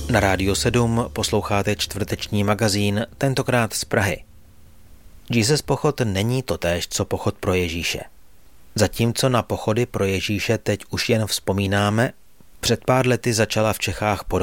Na Rádiu 7 posloucháte čtvrteční magazín, tentokrát z Prahy. Jesus pochod není totéž, co pochod pro Ježíše. Zatímco na pochody pro Ježíše teď už jen vzpomínáme, před pár lety začala v Čechách